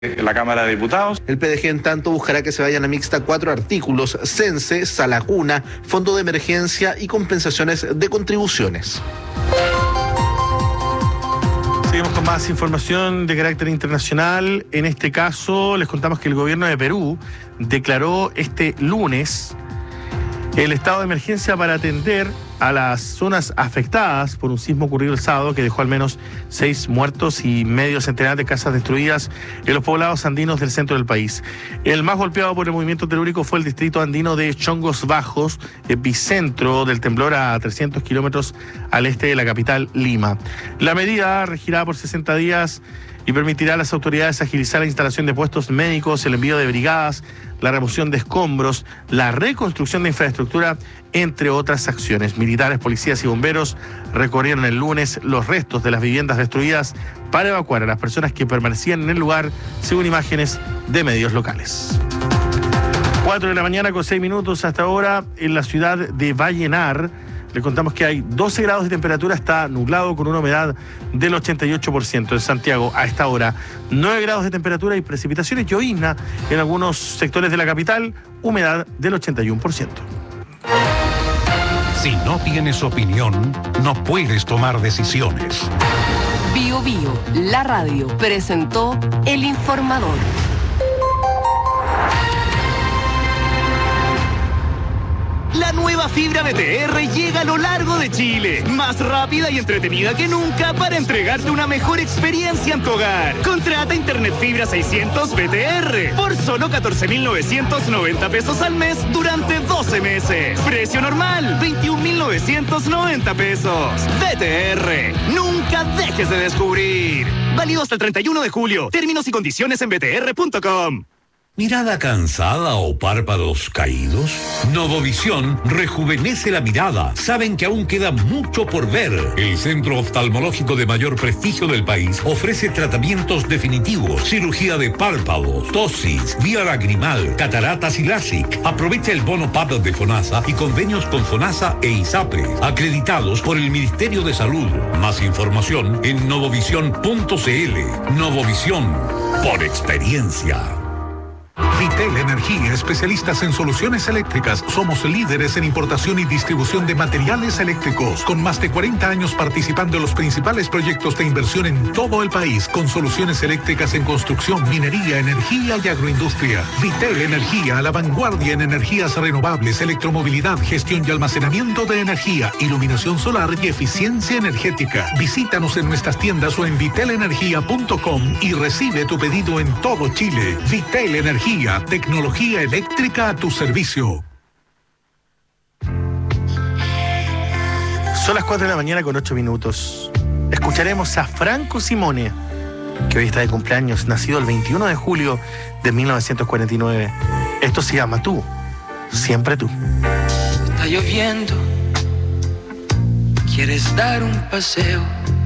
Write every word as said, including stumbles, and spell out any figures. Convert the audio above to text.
la Cámara de Diputados. El P D G, en tanto, buscará que se vayan a mixta cuatro artículos: Cense, Sala Cuna, Fondo de Emergencia y compensaciones de contribuciones. Seguimos con más información de carácter internacional. En este caso, les contamos que el gobierno de Perú declaró este lunes el estado de emergencia para atender a las zonas afectadas por un sismo ocurrido el sábado que dejó al menos seis muertos y medio centenar de casas destruidas en los poblados andinos del centro del país. El más golpeado por el movimiento telúrico fue el distrito andino de Chongos Bajos, epicentro del temblor a trescientos kilómetros al este de la capital, Lima. La medida regirá por sesenta días y permitirá a las autoridades agilizar la instalación de puestos médicos, el envío de brigadas, la remoción de escombros, la reconstrucción de infraestructura, entre otras acciones. Militares, policías y bomberos recorrieron el lunes los restos de las viviendas destruidas para evacuar a las personas que permanecían en el lugar, según imágenes de medios locales. cuatro de la mañana con seis minutos hasta ahora en la ciudad de Vallenar. Le contamos que hay doce grados de temperatura, está nublado con una humedad del ochenta y ocho por ciento. En Santiago, a esta hora, nueve grados de temperatura y precipitaciones, llovizna en algunos sectores de la capital, humedad del ochenta y uno por ciento. Si no tienes opinión, no puedes tomar decisiones. Bio Bio, la radio, presentó El Informador. La nueva fibra B T R llega a lo largo de Chile, más rápida y entretenida que nunca para entregarte una mejor experiencia en tu hogar. Contrata Internet Fibra seiscientos B T R por solo catorce mil novecientos noventa pesos al mes durante doce meses. Precio normal, veintiún mil novecientos noventa pesos. B T R, nunca dejes de descubrir. Válido hasta el treinta y uno de julio. Términos y condiciones en b t r punto com. ¿Mirada cansada o párpados caídos? Novovisión rejuvenece la mirada. Saben que aún queda mucho por ver. El centro oftalmológico de mayor prestigio del país ofrece tratamientos definitivos, cirugía de párpados, tosis, vía lagrimal, cataratas y LASIK. Aprovecha el bono P A P de FONASA y convenios con FONASA e ISAPRE, acreditados por el Ministerio de Salud. Más información en novovisión punto c l. Novovisión, por experiencia. Vitel Energía, especialistas en soluciones eléctricas. Somos líderes en importación y distribución de materiales eléctricos, con más de cuarenta años participando en los principales proyectos de inversión en todo el país, con soluciones eléctricas en construcción, minería, energía y agroindustria. Vitel Energía, a la vanguardia en energías renovables, electromovilidad, gestión y almacenamiento de energía, iluminación solar y eficiencia energética. Visítanos en nuestras tiendas o en vitel energía punto com y recibe tu pedido en todo Chile. Vitel Energía, tecnología eléctrica a tu servicio. Son las cuatro de la mañana con ocho minutos. Escucharemos a Franco Simone, que hoy está de cumpleaños, nacido el veintiuno de julio de mil novecientos cuarenta y nueve. Esto se llama Tú, siempre tú. Está lloviendo, quieres dar un paseo